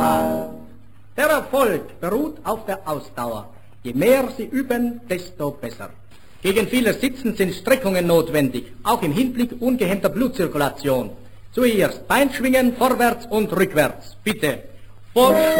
Der Erfolg beruht auf der Ausdauer. Je mehr Sie üben, desto besser. Gegen vieles Sitzen sind Streckungen notwendig, auch im Hinblick ungehemmter Blutzirkulation. Zuerst Beinschwingen, vorwärts und rückwärts. Bitte.